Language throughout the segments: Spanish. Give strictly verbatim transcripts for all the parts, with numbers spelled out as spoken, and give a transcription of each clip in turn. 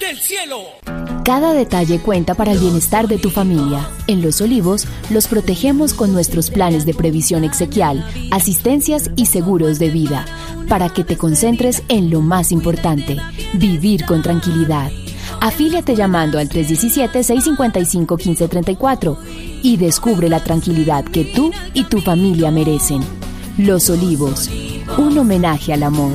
del cielo. Cada detalle cuenta para el bienestar de tu familia. En Los Olivos, los protegemos con nuestros planes de previsión exequial, asistencias y seguros de vida, para que te concentres en lo más importante, vivir con tranquilidad. Afíliate llamando al tres uno siete, seis cinco cinco, uno cinco tres cuatro y descubre la tranquilidad que tú y tu familia merecen. Los Olivos, un homenaje al amor.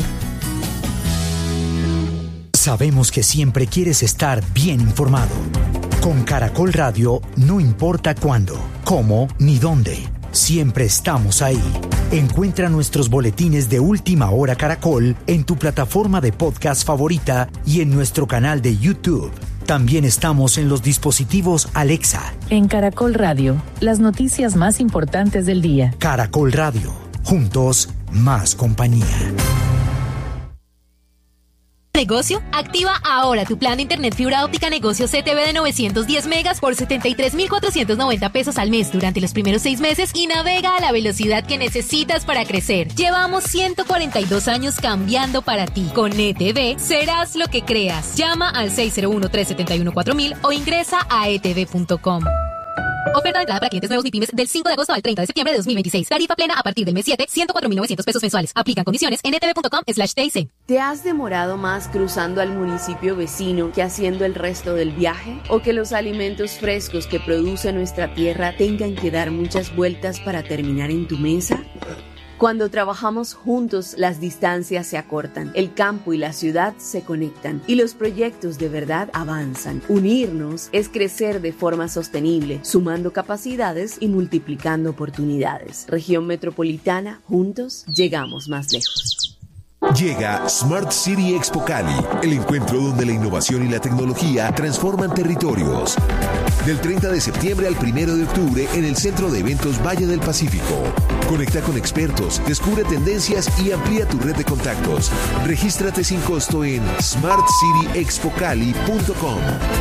Sabemos que siempre quieres estar bien informado. Con Caracol Radio, no importa cuándo, cómo ni dónde, siempre estamos ahí. Encuentra nuestros boletines de Última Hora Caracol en tu plataforma de podcast favorita y en nuestro canal de YouTube. También estamos en los dispositivos Alexa. En Caracol Radio, las noticias más importantes del día. Caracol Radio, juntos, más compañía. ¿Negocio? Activa ahora tu plan de internet fibra óptica negocio C T V de novecientos diez megas por setenta y tres mil cuatrocientos noventa pesos al mes durante los primeros seis meses y navega a la velocidad que necesitas para crecer. Llevamos ciento cuarenta y dos años cambiando para ti. Con E T V serás lo que creas. Llama al seis cero uno, tres siete uno, cuatro mil o ingresa a e t v punto com. Oferta de entrada para clientes nuevos y pymes del cinco de agosto al treinta de septiembre de dos mil veintiséis. Tarifa plena a partir del mes siete, ciento cuatro mil novecientos pesos mensuales. Aplican condiciones en e t v punto com slash t i c. ¿Te has demorado más cruzando al municipio vecino que haciendo el resto del viaje? ¿O que los alimentos frescos que produce nuestra tierra tengan que dar muchas vueltas para terminar en tu mesa? Cuando trabajamos juntos, las distancias se acortan, el campo y la ciudad se conectan y los proyectos de verdad avanzan. Unirnos es crecer de forma sostenible, sumando capacidades y multiplicando oportunidades. Región Metropolitana, juntos llegamos más lejos. Llega Smart City Expo Cali, el encuentro donde la innovación y la tecnología transforman territorios. Del treinta de septiembre al primero de octubre en el Centro de Eventos Valle del Pacífico. Conecta con expertos, descubre tendencias y amplía tu red de contactos. Regístrate sin costo en smart city expo cali punto com.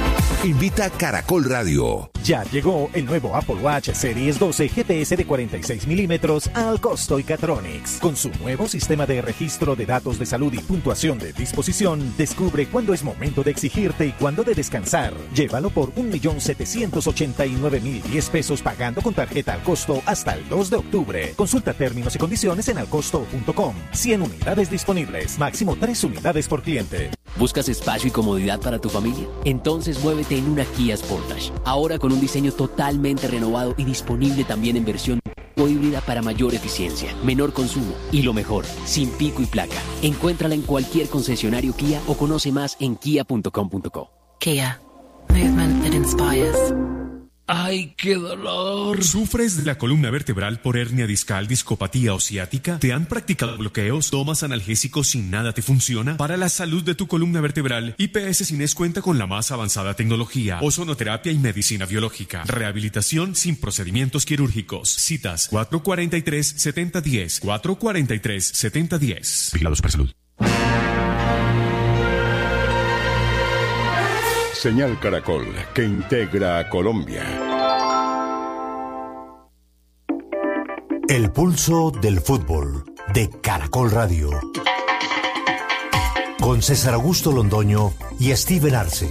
Invita Caracol Radio. Ya llegó el nuevo Apple Watch Series doce G P S de cuarenta y seis milímetros al costo Icatronics. Con su nuevo sistema de registro de datos de salud y puntuación de disposición, descubre cuándo es momento de exigirte y cuándo de descansar. Llévalo por un millón setecientos ochenta y nueve mil diez pesos pagando con tarjeta al costo hasta el dos de octubre. Consulta términos y condiciones en alcosto punto com. cien unidades disponibles, máximo tres unidades por cliente. ¿Buscas espacio y comodidad para tu familia? Entonces muévete en una Kia Sportage. Ahora con un diseño totalmente renovado y disponible también en versión o híbrida para mayor eficiencia, menor consumo y lo mejor, sin pico y placa. Encuéntrala en cualquier concesionario Kia o conoce más en kia punto com punto co. Kia. Movement that inspires. ¡Ay, qué dolor! ¿Sufres de la columna vertebral por hernia discal, discopatía o ciática? ¿Te han practicado bloqueos? ¿Tomas analgésicos sin nada te funciona? Para la salud de tu columna vertebral, I P S Cines cuenta con la más avanzada tecnología, ozonoterapia y medicina biológica. Rehabilitación sin procedimientos quirúrgicos. Citas cuatro cuatro tres, siete cero uno cero, cuatro cuatro tres, siete cero uno cero. Vigilados para salud. Señal Caracol, que integra a Colombia. El pulso del fútbol de Caracol Radio. Con César Augusto Londoño y Steven Arce.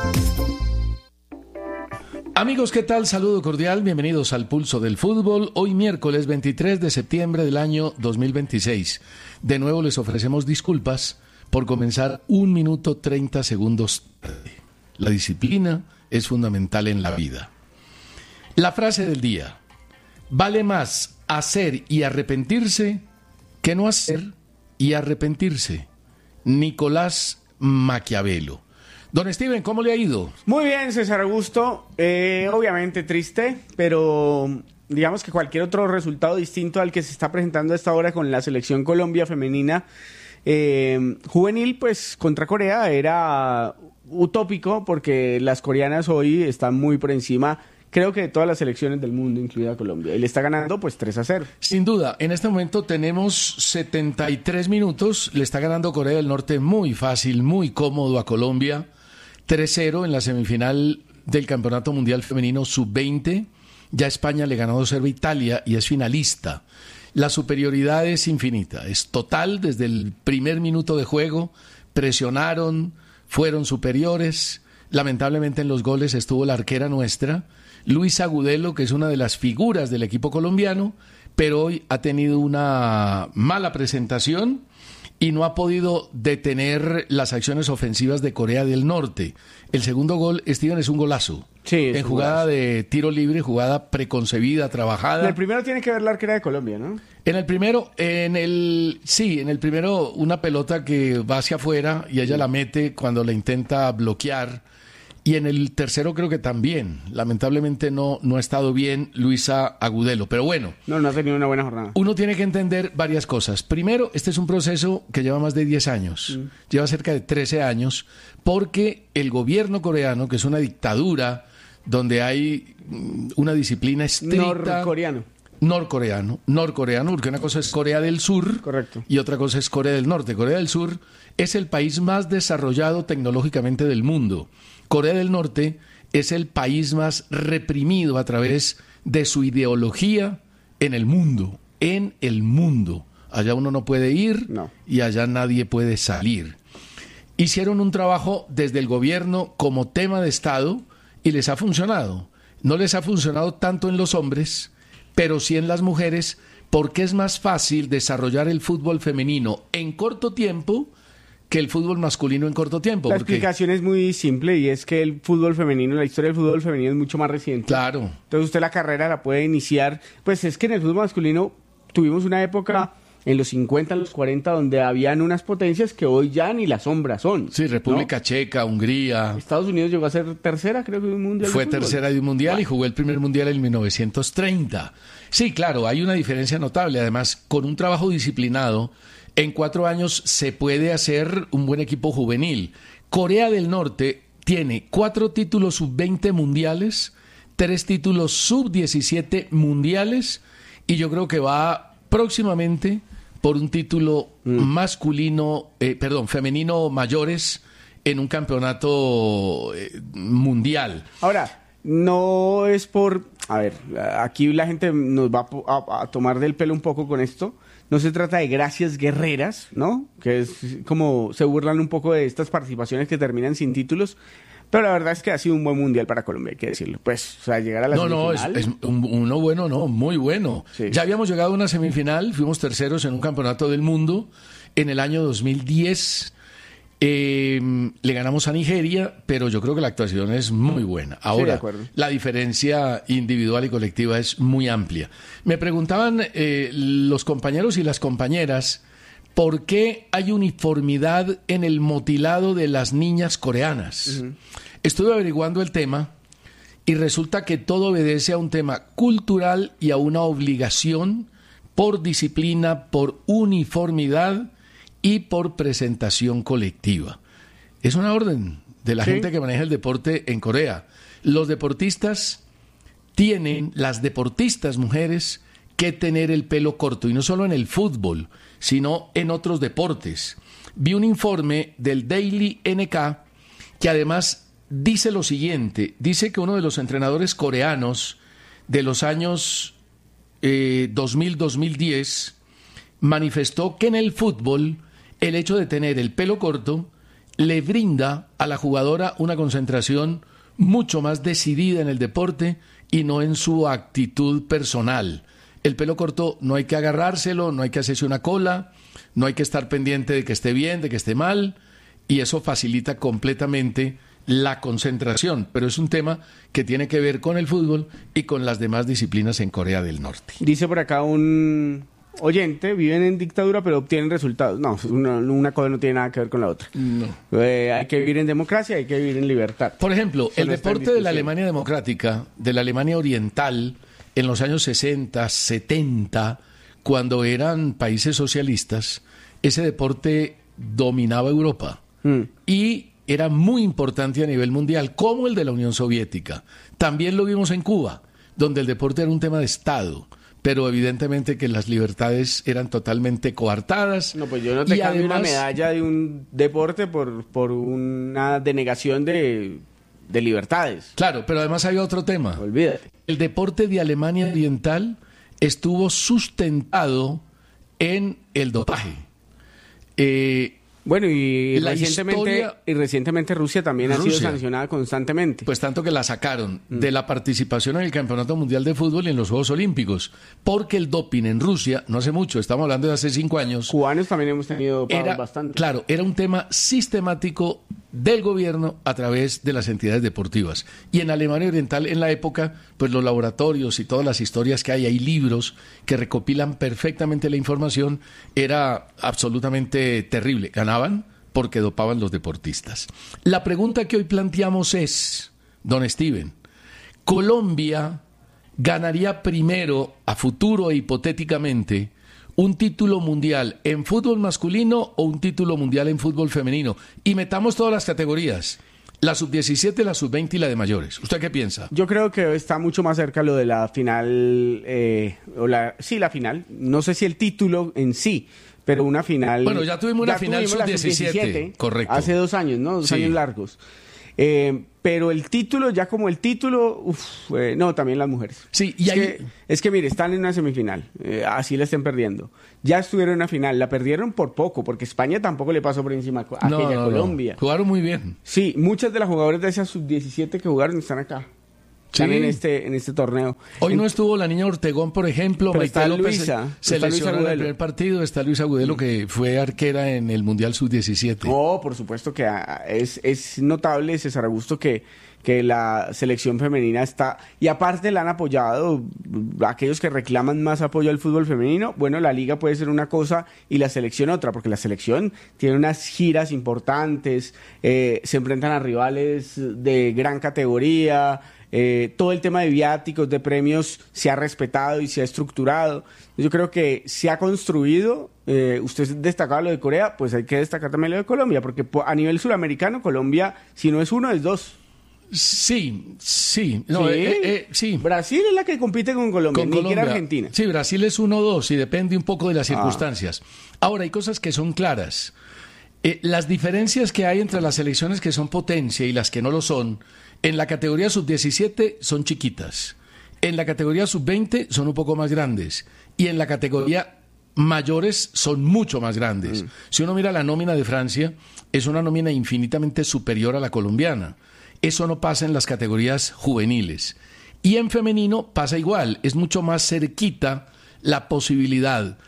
Amigos, ¿qué tal? Saludo cordial, bienvenidos al Pulso del Fútbol. Hoy miércoles veintitrés de septiembre del año dos mil veintiséis. De nuevo les ofrecemos disculpas por comenzar un minuto treinta segundos tarde. La disciplina es fundamental en la vida. La frase del día: vale más hacer y arrepentirse que no hacer y arrepentirse. Nicolás Maquiavelo. Don Steven, ¿cómo le ha ido? Muy bien, César Augusto. Eh, obviamente triste, pero digamos que cualquier otro resultado distinto al que se está presentando a esta hora con la selección Colombia femenina eh, juvenil, pues contra Corea era utópico, porque las coreanas hoy están muy por encima, creo que de todas las selecciones del mundo, incluida Colombia, y le está ganando pues tres a cero. Sin duda, en este momento tenemos setenta y tres minutos, le está ganando Corea del Norte muy fácil, muy cómodo a Colombia, tres cero en la semifinal del Campeonato Mundial Femenino sub veinte, ya España le ganó dos cero a Italia y es finalista. La superioridad es infinita, es total desde el primer minuto de juego, presionaron, fueron superiores. Lamentablemente en los goles estuvo la arquera nuestra, Luisa Agudelo, que es una de las figuras del equipo colombiano, pero hoy ha tenido una mala presentación y no ha podido detener las acciones ofensivas de Corea del Norte. El segundo gol, Steven, es un golazo. Sí, es en un jugada golazo. de tiro libre, jugada preconcebida, trabajada. En el primero tiene que ver la arquera de Colombia, ¿no? En el primero, en el sí, en el primero una pelota que va hacia afuera y ella la mete cuando la intenta bloquear. Y en el tercero creo que también. Lamentablemente no, no ha estado bien Luisa Agudelo. Pero bueno. No, no ha tenido una buena jornada. Uno tiene que entender varias cosas. Primero, este es un proceso que lleva más de diez años. Mm. Lleva cerca de trece años. Porque el gobierno coreano, que es una dictadura donde hay una disciplina estricta. Norcoreano. Norcoreano. Norcoreano, porque una cosa es Corea del Sur. Correcto. Y otra cosa es Corea del Norte. Corea del Sur es el país más desarrollado tecnológicamente del mundo. Corea del Norte es el país más reprimido a través de su ideología en el mundo, en el mundo. Allá uno no puede ir no. y allá nadie puede salir. Hicieron un trabajo desde el gobierno como tema de Estado y les ha funcionado. No les ha funcionado tanto en los hombres, pero sí en las mujeres, porque es más fácil desarrollar el fútbol femenino en corto tiempo que el fútbol masculino en corto tiempo. La porque... explicación es muy simple y es que el fútbol femenino, la historia del fútbol femenino es mucho más reciente. Claro. Entonces usted la carrera la puede iniciar, pues es que en el fútbol masculino tuvimos una época en los cincuenta, en los cuarenta, donde habían unas potencias que hoy ya ni la sombra son. Sí, República ¿no? Checa, Hungría. Estados Unidos llegó a ser tercera, creo que de un mundial. Fue de fútbol. tercera de un mundial bueno. y jugó el primer mundial en mil novecientos treinta. Sí, claro, hay una diferencia notable. Además, con un trabajo disciplinado, en cuatro años se puede hacer un buen equipo juvenil. Corea del Norte tiene cuatro títulos sub veinte mundiales, tres títulos sub diecisiete mundiales, y yo creo que va próximamente por un título mm. masculino, eh, perdón, femenino mayores en un campeonato eh, mundial. Ahora, no es por... A ver, aquí la gente nos va a, a tomar del pelo un poco con esto. No se trata de gracias guerreras, ¿no? Que es como se burlan un poco de estas participaciones que terminan sin títulos. Pero la verdad es que ha sido un buen mundial para Colombia, hay que decirlo. Pues, o sea, llegar a la no, semifinal... No, es, es un, uno bueno, no, muy bueno. Sí. Ya habíamos llegado a una semifinal, fuimos terceros en un campeonato del mundo en el año dos mil diez. Eh, le ganamos a Nigeria, pero yo creo que la actuación es muy buena. Ahora, sí, la diferencia individual y colectiva es muy amplia. Me preguntaban eh, los compañeros y las compañeras por qué hay uniformidad en el motilado de las niñas coreanas. Uh-huh. Estuve averiguando el tema y resulta que todo obedece a un tema cultural y a una obligación por disciplina, por uniformidad y por presentación colectiva. Es una orden de la sí. gente que maneja el deporte en Corea. Los deportistas tienen, las deportistas mujeres, que tener el pelo corto, y no solo en el fútbol, sino en otros deportes. Vi un informe del Daily N K que además dice lo siguiente, dice que uno de los entrenadores coreanos de los años eh, dos mil a dos mil diez manifestó que en el fútbol el hecho de tener el pelo corto le brinda a la jugadora una concentración mucho más decidida en el deporte y no en su actitud personal. El pelo corto no hay que agarrárselo, no hay que hacerse una cola, no hay que estar pendiente de que esté bien, de que esté mal, y eso facilita completamente la concentración. Pero es un tema que tiene que ver con el fútbol y con las demás disciplinas en Corea del Norte. Dice por acá un oyente, viven en dictadura pero obtienen resultados. No, una, una cosa no tiene nada que ver con la otra. No. Eh, hay que vivir en democracia, hay que vivir en libertad. Por ejemplo, Eso el no deporte de la Alemania democrática, de la Alemania oriental, en los años sesenta, setenta, cuando eran países socialistas, ese deporte dominaba Europa mm. y era muy importante a nivel mundial, como el de la Unión Soviética. También lo vimos en Cuba, donde el deporte era un tema de Estado, pero evidentemente que las libertades eran totalmente coartadas. No, pues yo no te y cambio además, una medalla de un deporte por, por una denegación de, de libertades. Claro, pero además hay otro tema. Olvídate. El deporte de Alemania Oriental estuvo sustentado en el dopaje. Eh, Bueno, y La recientemente, historia- y recientemente Rusia también ha sido Rusia. sancionada constantemente. Pues tanto que la sacaron de la participación en el Campeonato Mundial de Fútbol y en los Juegos Olímpicos, porque el doping en Rusia, no hace mucho, estamos hablando de hace cinco años, Cubanos también hemos tenido dopados era, bastante. claro, era un tema sistemático del gobierno a través de las entidades deportivas. Y en Alemania Oriental, en la época, pues los laboratorios y todas las historias que hay, hay libros que recopilan perfectamente la información, era absolutamente terrible. Ganaban porque dopaban los deportistas. La pregunta que hoy planteamos es, don Steven, ¿Colombia ganaría primero, a futuro e hipotéticamente, un título mundial en fútbol masculino o un título mundial en fútbol femenino? Y metamos todas las categorías, la sub diecisiete, la sub veinte y la de mayores. ¿Usted qué piensa? Yo creo que está mucho más cerca lo de la final, eh, o la, sí, la final. No sé si el título en sí, pero una final. Bueno, ya tuvimos una final tuvimos la sub diecisiete, correcto. Hace dos años, ¿no? Dos Sí. años largos. Eh, pero el título, ya como el título, uf, eh, no, también las mujeres. Sí, y es, ahí- que, es que, mire, están en una semifinal, eh, así la estén perdiendo. Ya estuvieron en una final, la perdieron por poco, porque España tampoco le pasó por encima a co- a No, aquella no, no. Colombia. Jugaron muy bien. Sí, muchas de las jugadoras de esas sub diecisiete que jugaron están acá. Están Sí. en este en este torneo. Hoy En- no estuvo la niña Ortegón, por ejemplo. Pero Maite está López Luisa, se está Luisa lesionó en el Agudelo. primer partido. Está Luisa Agudelo, que fue arquera en el Mundial sub diecisiete. Oh, por supuesto que ah, es, es notable, César Augusto, que, que la selección femenina está... Y aparte la han apoyado mm, aquellos que reclaman más apoyo al fútbol femenino. Bueno, la liga puede ser una cosa y la selección otra, porque la selección tiene unas giras importantes, eh, se enfrentan a rivales de gran categoría... Eh, todo el tema de viáticos, de premios, se ha respetado y se ha estructurado. Yo creo que se ha construido. Eh, usted destacaba lo de Corea, pues hay que destacar también lo de Colombia, porque po- a nivel suramericano, Colombia, si no es uno, es dos. Sí, sí. No, sí. eh, eh, sí. Brasil es la que compite con Colombia, Con ni siquiera Colombia. Argentina. Sí, Brasil es uno dos y depende un poco de las Ah. circunstancias. Ahora, hay cosas que son claras. Eh, las diferencias que hay entre las selecciones que son potencia y las que no lo son, en la categoría sub diecisiete son chiquitas, en la categoría sub veinte son un poco más grandes y en la categoría mayores son mucho más grandes. Mm. Si uno mira la nómina de Francia, es una nómina infinitamente superior a la colombiana. Eso no pasa en las categorías juveniles. Y en femenino pasa igual, es mucho más cerquita la posibilidad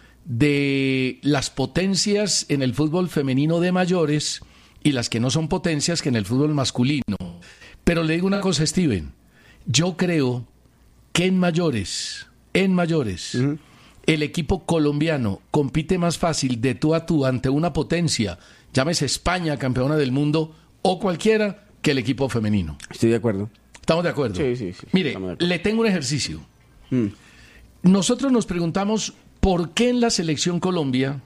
de las potencias en el fútbol femenino de mayores y las que no son potencias que en el fútbol masculino. Pero le digo una cosa, Steven, yo creo que en mayores, en mayores, uh-huh. el equipo colombiano compite más fácil de tú a tú ante una potencia, llámese España, campeona del mundo, o cualquiera, que el equipo femenino. Estoy de acuerdo. ¿Estamos de acuerdo? Sí, sí, sí. Mire, le tengo un ejercicio. Mm. Nosotros nos preguntamos por qué en la selección Colombia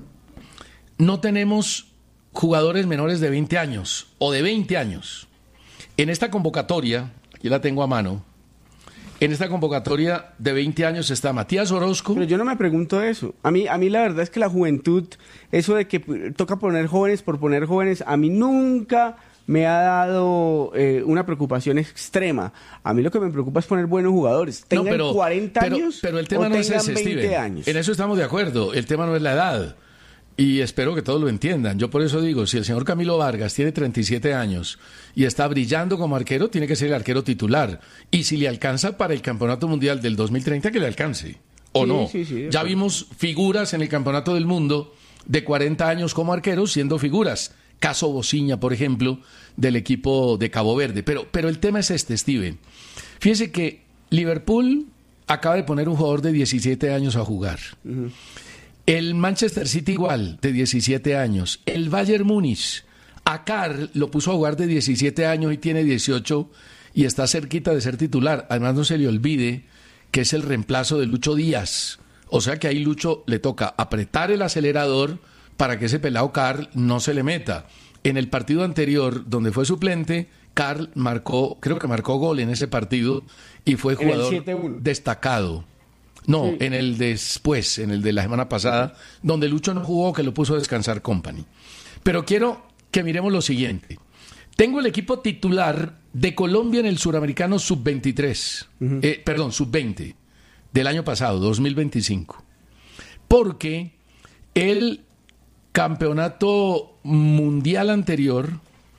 no tenemos jugadores menores de veinte años o de veinte años. En esta convocatoria, aquí la tengo a mano, en esta convocatoria de veinte años está Matías Orozco. Pero yo no me pregunto eso. A mí, a mí la verdad es que la juventud, eso de que toca poner jóvenes por poner jóvenes, a mí nunca me ha dado eh, una preocupación extrema. A mí lo que me preocupa es poner buenos jugadores. Tengan no, pero, cuarenta pero, años pero el tema o no es tengan ese, veinte Steven. años. En eso estamos de acuerdo. El tema no es la edad. Y espero que todos lo entiendan. Yo por eso digo, si el señor Camilo Vargas tiene treinta y siete años y está brillando como arquero, tiene que ser el arquero titular. Y si le alcanza para el Campeonato Mundial del dos mil treinta, que le alcance. ¿O sí, no? Sí, sí, ya vimos figuras en el Campeonato del Mundo de cuarenta años como arqueros siendo figuras. Caso Bociña, por ejemplo, del equipo de Cabo Verde. Pero, pero el tema es este, Steven. Fíjese que Liverpool acaba de poner un jugador de diecisiete años a jugar. Uh-huh. El Manchester City igual, de diecisiete años. El Bayern Múnich, a Carl lo puso a jugar de diecisiete años y tiene dieciocho y está cerquita de ser titular. Además, no se le olvide que es el reemplazo de Lucho Díaz. O sea que ahí Lucho le toca apretar el acelerador para que ese pelado Carl no se le meta. En el partido anterior, donde fue suplente, Carl marcó, creo que marcó gol en ese partido y fue jugador destacado. No, sí. En el después, en el de la semana pasada, donde Lucho no jugó, que lo puso a descansar Company. Pero quiero que miremos lo siguiente. Tengo el equipo titular de Colombia en el Suramericano sub veintitrés, uh-huh. eh, perdón, sub veinte, del año pasado, dos mil veinticinco. Porque el Campeonato mundial anterior,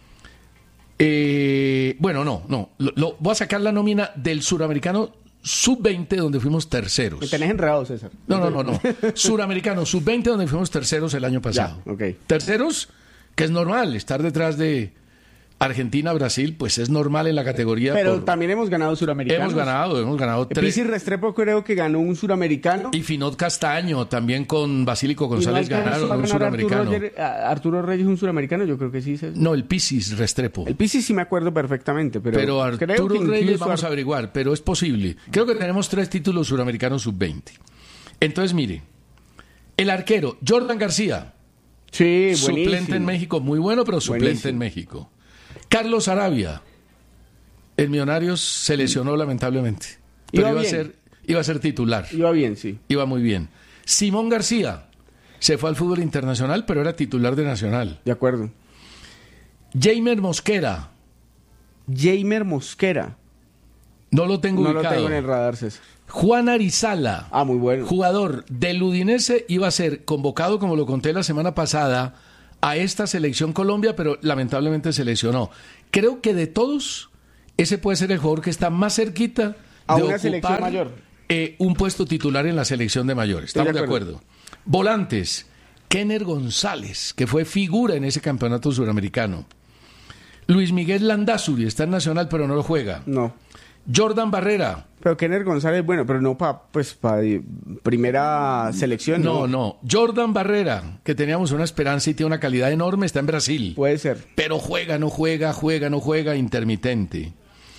eh, bueno, no, no, lo, lo, voy a sacar la nómina del suramericano sub veinte, donde fuimos terceros. Me tenés enredado, César. No, no, no, no. Suramericano sub veinte, donde fuimos terceros el año pasado. Ya, okay. Terceros, que es normal, estar detrás de Argentina, Brasil, pues es normal en la categoría. Pero por... también hemos ganado suramericanos. Hemos ganado, hemos ganado tres. Pizzi Restrepo creo que ganó un suramericano. Y Finot Castaño, también con Basílico González, no ganaron un suramericano. Arturo, Roger, Arturo Reyes un suramericano, yo creo que sí. ¿sí? No, el Pizzi Restrepo. El Pizzi sí me acuerdo perfectamente, pero, pero Arturo creo que Reyes vamos a averiguar, pero es posible. Creo que tenemos tres títulos suramericanos sub veinte. Entonces, mire, el arquero, Jordan García. Sí, suplente buenísimo. en México, muy bueno, pero suplente buenísimo. En México. Carlos Arabia, el Millonarios se lesionó lamentablemente, pero iba, iba, a ser, iba a ser titular. Iba bien, sí. Iba muy bien. Simón García se fue al fútbol internacional, pero era titular de Nacional. De acuerdo. Jamer Mosquera. Jamer Mosquera. No lo tengo no ubicado. No lo tengo en el radar, César. Juan Arizala. Ah, muy bueno. Jugador del Udinese, iba a ser convocado, como lo conté la semana pasada, a esta selección Colombia, pero lamentablemente se lesionó. Creo que de todos, ese puede ser el jugador que está más cerquita a de una ocupar selección mayor. Eh, un puesto titular en la selección de mayores. Estamos de acuerdo. de acuerdo. Volantes, Kenner González, que fue figura en ese campeonato suramericano. Luis Miguel Landázuri, está en Nacional, pero no lo juega. No. Jordan Barrera. Pero Kenner González, bueno, pero no para pues pa primera selección. No, no, no. Jordan Barrera, que teníamos una esperanza y tiene una calidad enorme, está en Brasil. Puede ser. Pero juega, no juega, juega, no juega, intermitente.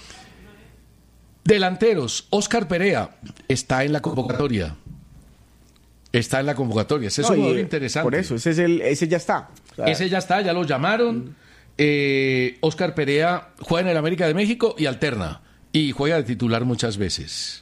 Delanteros, Oscar Perea, está en la convocatoria. Está en la convocatoria. Ese es no, un jugador interesante. Por eso, ese, es el, ese ya está. O sea, ese ya está, ya lo llamaron. Mm. Eh, Oscar Perea juega en el América de México y alterna. Y juega de titular muchas veces.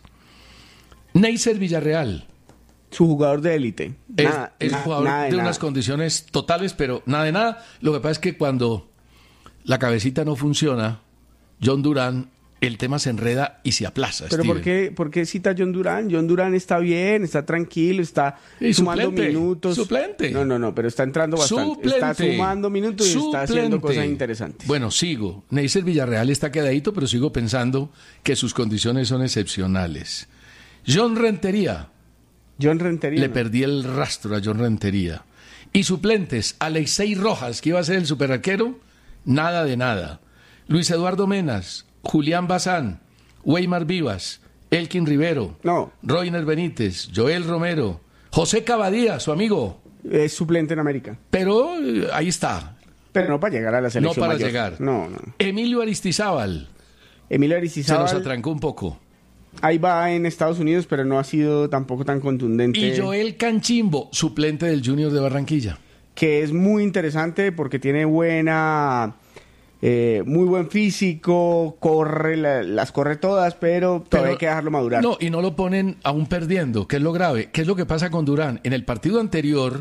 Neisser Villarreal. Su jugador de élite. Es, es un jugador nada de, de unas condiciones totales, pero nada de nada. Lo que pasa es que cuando la cabecita no funciona, John Durán, el tema se enreda y se aplaza. ¿Pero Steven. por qué, por qué cita a John Durán? John Durán está bien, está tranquilo, está y sumando suplente, minutos. Suplente. No, no, no, pero está entrando bastante. Suplente. Está sumando minutos y suplente. está haciendo cosas interesantes. Bueno, sigo. Neisser Villarreal está quedadito, pero sigo pensando que sus condiciones son excepcionales. John Rentería. John Rentería. Le no. perdí el rastro a John Rentería. Y suplentes, Alexei Rojas, que iba a ser el superarquero, nada de nada. Luis Eduardo Menas, Julián Bazán, Weimar Vivas, Elkin Rivero, no. Roiner Benítez, Joel Romero, José Cavadía, su amigo. Es suplente en América. Pero eh, ahí está. Pero no para llegar a la selección No para mayor. llegar. No, no. Emilio Aristizábal. Emilio Aristizábal. Se nos atrancó un poco. Ahí va en Estados Unidos, pero no ha sido tampoco tan contundente. Y Joel Canchimbo, suplente del Junior de Barranquilla. Que es muy interesante porque tiene buena... Eh, muy buen físico, corre, la, las corre todas, pero todavía pero, hay que dejarlo madurar. No, y no lo ponen aún perdiendo, que es lo grave. ¿Qué es lo que pasa con Durán? En el partido anterior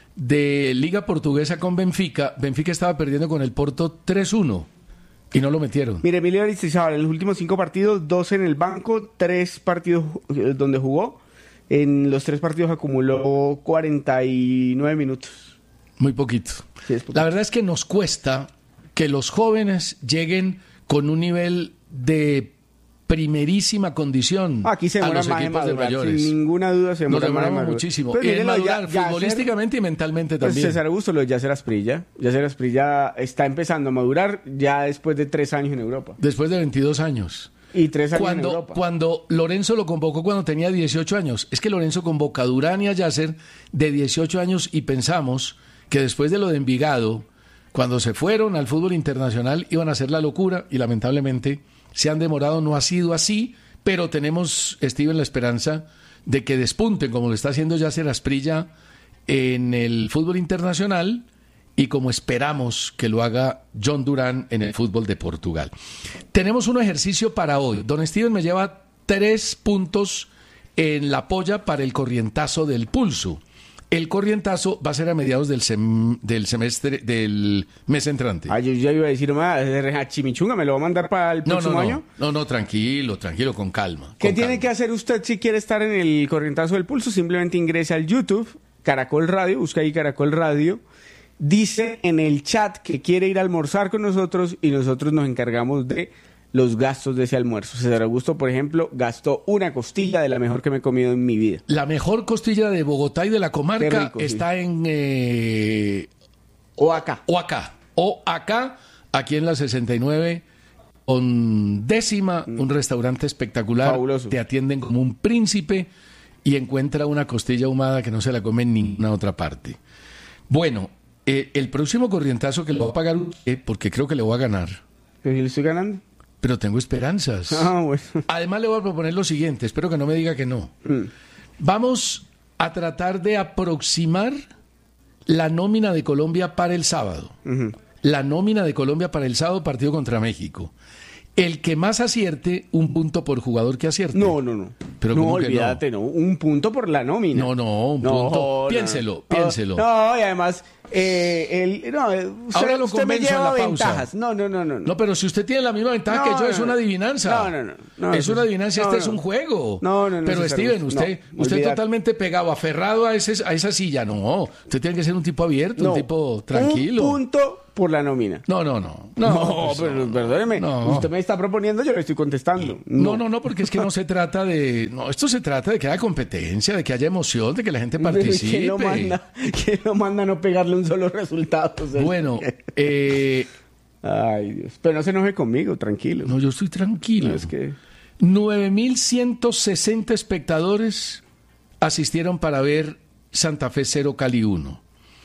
de Liga Portuguesa con Benfica, Benfica estaba perdiendo con el Porto tres uno y no lo metieron. Mire, Emilio Aristizábal, en los últimos cinco partidos, dos en el banco, tres partidos donde jugó. En los tres partidos acumuló cuarenta y nueve minutos. Muy poquito. Sí, es poquito. La verdad es que nos cuesta que los jóvenes lleguen con un nivel de primerísima condición Aquí se a los más equipos de mayores. Sin ninguna duda se Nos demora demoramos más muchísimo. Pues, en madurar ya, futbolísticamente Yacer, y mentalmente pues, también. César Augusto, lo de Yacer Asprilla. Yacer Asprilla está empezando a madurar ya después de tres años en Europa. Después de veintidós años. Y tres años cuando, en Europa. Cuando Lorenzo lo convocó cuando tenía dieciocho años. Es que Lorenzo convoca a Durán y a Yacer de dieciocho años y pensamos que después de lo de Envigado, cuando se fueron al fútbol internacional iban a hacer la locura y lamentablemente se han demorado, no ha sido así, pero tenemos, Steven, la esperanza de que despunten como lo está haciendo Yacer Asprilla en el fútbol internacional y como esperamos que lo haga John Durán en el fútbol de Portugal. Tenemos un ejercicio para hoy. Don Steven me lleva tres puntos en la polla para el corrientazo del pulso. El corrientazo va a ser a mediados del, sem- del semestre, del mes entrante. Ah, yo ya iba a decir, más chimichunga, ¿me lo va a mandar para el próximo no, no, año? No, no, tranquilo, tranquilo, con calma. ¿Qué con tiene calma. que hacer usted si quiere estar en el corrientazo del pulso? Simplemente ingrese al YouTube, Caracol Radio, busca ahí Caracol Radio, dice en el chat que quiere ir a almorzar con nosotros y nosotros nos encargamos de los gastos de ese almuerzo. César Augusto, por ejemplo, gastó una costilla de la mejor que me he comido en mi vida. La mejor costilla de Bogotá y de la comarca rico, está sí. en... Eh... O acá. O acá. O acá, aquí en la sesenta y nueve, con décima, mm. un restaurante espectacular. Fabuloso. Te atienden como un príncipe y encuentra una costilla ahumada que no se la come en ninguna otra parte. Bueno, eh, el próximo corrientazo que lo va a pagar usted, porque creo que le voy a ganar. ¿Pero si le estoy ganando? Pero tengo esperanzas. Ah, bueno. Además le voy a proponer lo siguiente, espero que no me diga que no. Mm. Vamos a tratar de aproximar la nómina de Colombia para el sábado. Uh-huh. La nómina de Colombia para el sábado, partido contra México. El que más acierte, un punto por jugador que acierte. No, no, no. Pero no, olvídate, no? no. Un punto por la nómina. No, no, un no, punto. No, piénselo, no. piénselo. No, y además, eh, el, no, usted, Ahora lo usted me convenzo lleva en la pausa. ventajas. No, no, no, no. No, pero si usted tiene la misma ventaja no, que yo, no, es una adivinanza. No, no, no. no es una adivinanza, no, este no. es un juego. No, no, no. Pero no, Steven, usted, no, usted olvidate. totalmente pegado, aferrado a, ese, a esa silla. No, usted tiene que ser un tipo abierto, no, un tipo tranquilo. Un punto por la nómina. No, no, no. No, no pues, pero perdóneme. No. Usted me está proponiendo, yo le estoy contestando. No. no, no, no, porque es que no se trata de... No, esto se trata de que haya competencia, de que haya emoción, de que la gente participe. ¿Quién lo manda, ¿quién lo manda a no pegarle un solo resultado? O sea, bueno, eh... Ay, Dios. Pero no se enoje conmigo, tranquilo. No, yo estoy tranquilo. No, es que... nueve mil ciento sesenta espectadores asistieron para ver Santa Fe cero Cali uno.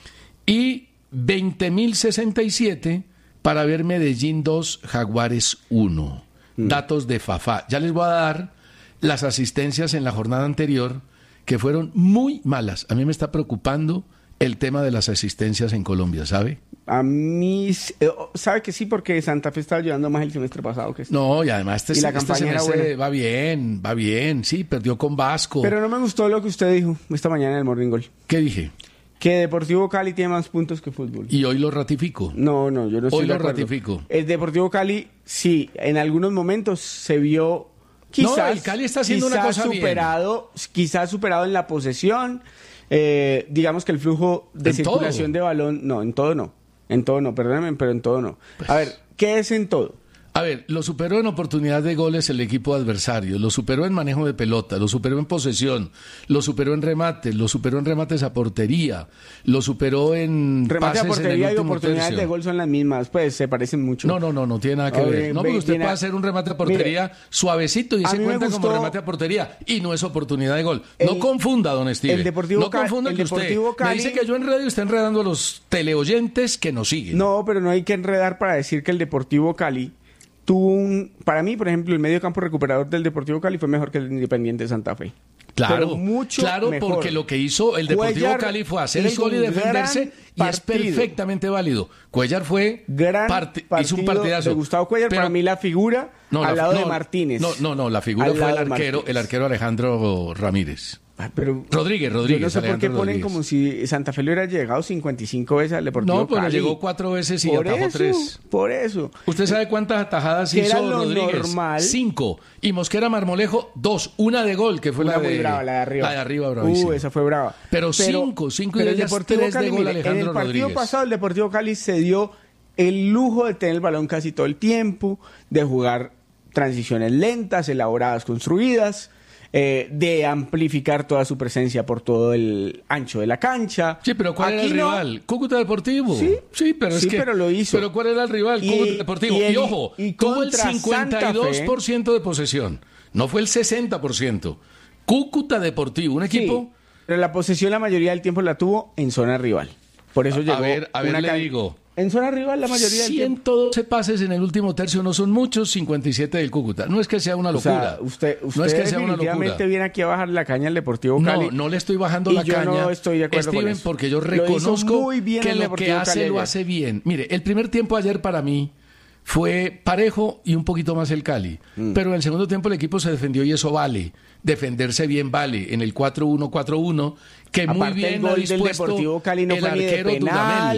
Y veinte mil sesenta y siete para ver Medellín dos Jaguares uno. Mm. Datos de Fafá. Ya les voy a dar las asistencias en la jornada anterior, que fueron muy malas. A mí me está preocupando el tema de las asistencias en Colombia, ¿sabe? A mí, ¿sabe que sí? Porque Santa Fe estaba ayudando más el semestre pasado que este. No, y además este, y la este campaña semestre era va bien, va bien, sí, perdió con Vasco. Pero no me gustó lo que usted dijo esta mañana en el Morning Goal. ¿Qué dije? Que Deportivo Cali tiene más puntos que fútbol. Y hoy lo ratifico. No, no, yo no estoy Hoy de lo acuerdo. ratifico. El Deportivo Cali, sí, en algunos momentos se vio quizás... No, el Cali está haciendo una cosa superado, bien. Quizás superado en la posesión. Eh, digamos que el flujo de ¿En circulación todo? de balón... No, en todo no. En todo no, perdónenme, pero en todo no. Pues... A ver, ¿qué es en todo? A ver, lo superó en oportunidad de goles el equipo adversario, lo superó en manejo de pelota, lo superó en posesión, lo superó en remates, lo superó en remates a portería, lo superó en remate pases a portería en el y oportunidades tercio. de gol son las mismas, pues se parecen mucho. No, no, no, no tiene nada que Oye, ver. No, ve, porque usted mira, puede hacer un remate a portería mire, suavecito y a se mí me cuenta gustó- como remate a portería y no es oportunidad de gol. El- no confunda, don Steve. el Deportivo no Ca- confunda el que usted Deportivo Cali- me dice que yo enredo y está enredando a los teleoyentes que nos siguen. No, pero no hay que enredar para decir que el Deportivo Cali tuvo un... Para mí, por ejemplo, el medio campo recuperador del Deportivo Cali fue mejor que el Independiente de Santa Fe. Claro, Pero mucho claro, mejor. porque lo que hizo el Deportivo Cuellar Cali fue hacer el hizo gol y un defenderse gran y es partido. perfectamente válido. Cuellar fue Gran parti- partido hizo un partidazo. de Gustavo Cuellar, Pero- para mí la figura No, al la- lado no, de Martínez. No, no, no, la figura Al fue el lado de arquero, Martínez. el arquero Alejandro Ramírez. Ah, pero Rodríguez, Rodríguez. yo no sé por qué Alejandro ponen Rodríguez. como si Santa Fe le hubiera llegado cincuenta y cinco veces al Deportivo No, pero Cali. llegó cuatro veces y por atajó eso, tres. Por eso. ¿Usted sabe cuántas atajadas Que era hizo lo Rodríguez? normal. Cinco. Y Mosquera Marmolejo, dos. Una de gol, que fue Una la de... muy brava, la de arriba. La de arriba, bravísima. Uh, esa fue brava. Pero cinco, cinco y pero de el ellas Deportivo tres de Cali, gol mire, Alejandro en el partido Rodríguez. pasado el Deportivo Cali se dio el lujo de tener el balón casi todo el tiempo, de jugar transiciones lentas, elaboradas, construidas, eh, de amplificar toda su presencia por todo el ancho de la cancha. Sí, pero ¿cuál era Aquí el no. rival? Cúcuta Deportivo. Sí, sí, pero es sí, que... pero lo hizo. Pero ¿cuál era el rival? Y- Cúcuta Deportivo. y Y, el- ojo, y tuvo el contra cincuenta y dos por ciento de posesión. No fue el sesenta por ciento. Cúcuta Deportivo, un equipo... Sí, pero la posesión la mayoría del tiempo la tuvo en zona rival. Por eso A llegó ver, a ver, una le can- digo. En zona rival la mayoría del tiempo. ciento doce pases en el último tercio, no son muchos, cincuenta y siete del Cúcuta. No es que sea una O locura. sea, usted, usted no es que sea una definitivamente locura. viene aquí a bajar la caña al Deportivo Cali. No, no le estoy bajando y la yo caña. no estoy de acuerdo Steven, con eso. porque yo Lo hizo reconozco muy bien que el lo que Deportivo hace Cali lo ayer. hace bien. Mire, el primer tiempo ayer para mí fue parejo y un poquito más el Cali. Mm. Pero en el segundo tiempo el equipo se defendió y eso vale. Defenderse bien vale. En el cuatro uno cuatro uno, que Aparte, muy bien el gol ha del dispuesto Deportivo Cali no el fue ni de arquero penal, Dudamel.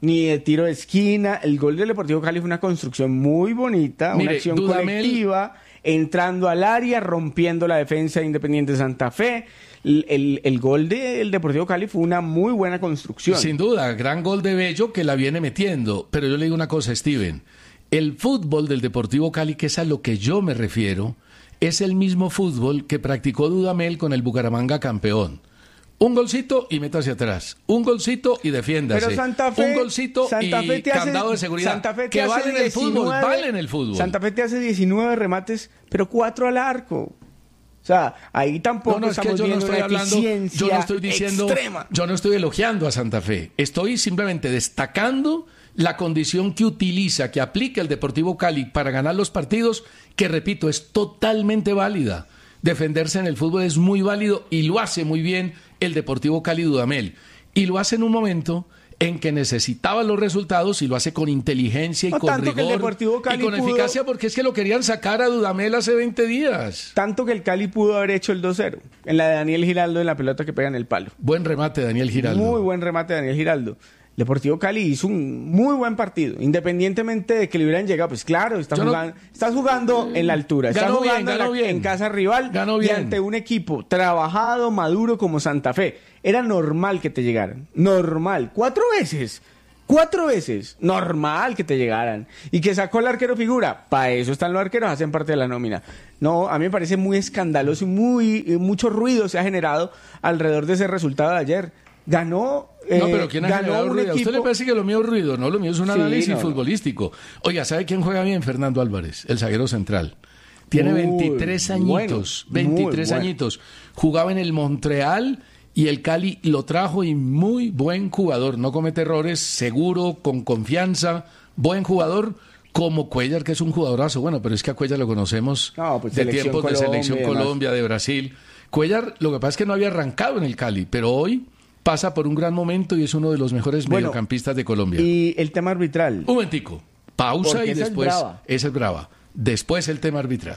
ni de tiro de esquina. El gol del Deportivo Cali fue una construcción muy bonita, Mire, una acción Dudamel... colectiva, entrando al área, rompiendo la defensa de Independiente Santa Fe. El, el, el gol del Deportivo Cali fue una muy buena construcción. Sin duda, gran gol de Bello que la viene metiendo. Pero yo le digo una cosa, Steven. El fútbol del Deportivo Cali, que es a lo que yo me refiero, es el mismo fútbol que practicó Dudamel con el Bucaramanga campeón. Un golcito y meta hacia atrás. Un golcito y defiéndase. Pero Santa Fe, un golcito Santa y Fe te candado hace, de seguridad. Santa Fe te que hace vale en el fútbol, vale en el fútbol. Santa Fe te hace diecinueve remates, pero cuatro al arco. O sea, ahí tampoco no, no, es estamos que yo no viendo estoy una hablando, eficiencia yo no estoy diciendo, extrema. Yo no estoy elogiando a Santa Fe. Estoy simplemente destacando la condición que utiliza, que aplica el Deportivo Cali para ganar los partidos, que repito, es totalmente válida. Defenderse en el fútbol es muy válido y lo hace muy bien el Deportivo Cali Dudamel. Y lo hace en un momento en que necesitaba los resultados y lo hace con inteligencia y no, con tanto rigor que el Deportivo Cali y con pudo, eficacia, porque es que lo querían sacar a Dudamel hace veinte días. Tanto que el Cali pudo haber hecho el dos cero en la de Daniel Giraldo, en la pelota que pega en el palo. Buen remate, Daniel Giraldo. Muy buen remate, Daniel Giraldo. Deportivo Cali hizo un muy buen partido, independientemente de que le hubieran llegado, pues claro, está Yo jugando, no... estás jugando en la altura, estás ganó jugando bien, en, la, ganó bien. en casa rival ganó y bien. ante un equipo trabajado, maduro como Santa Fe. Era normal que te llegaran, normal, cuatro veces, cuatro veces, normal que te llegaran. Y que sacó el arquero figura, para eso están los arqueros, hacen parte de la nómina. No, a mí me parece muy escandaloso y muy, mucho ruido se ha generado alrededor de ese resultado de ayer. Ganó. Eh, no, pero ¿quién ha ganó generado un ruido? ¿A equipo... usted le parece que lo mío es ruido? No, lo mío es un análisis sí, no, futbolístico. Oiga, ¿sabe quién juega bien? Fernando Álvarez, el zaguero central. Tiene Muy veintitrés añitos. Bueno, veintitrés bueno. añitos. Jugaba en el Montreal y el Cali lo trajo y muy buen jugador. No comete errores, seguro, con confianza. Buen jugador. Como Cuellar, que es un jugadorazo. Bueno, pero es que a Cuellar lo conocemos no, pues de selección tiempos de Colombia, selección Colombia, de Brasil. Cuellar, lo que pasa es que no había arrancado en el Cali, pero hoy pasa por un gran momento y es uno de los mejores bueno, mediocampistas de Colombia. Y el tema arbitral. Un momentico, pausa Porque y esa después... es brava. Esa es brava. Después el tema arbitral.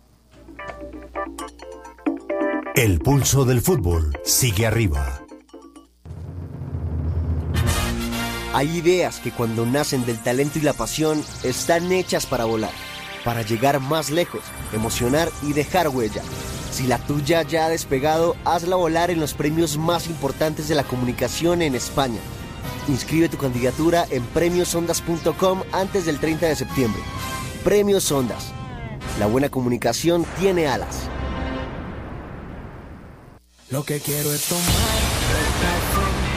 El pulso del fútbol sigue arriba. Hay ideas que cuando nacen del talento y la pasión están hechas para volar, para llegar más lejos, emocionar y dejar huella. Si la tuya ya ha despegado, hazla volar en los premios más importantes de la comunicación en España. Inscribe tu candidatura en premios ondas punto com antes del treinta de septiembre. Premios Ondas. La buena comunicación tiene alas. Lo que quiero es tomar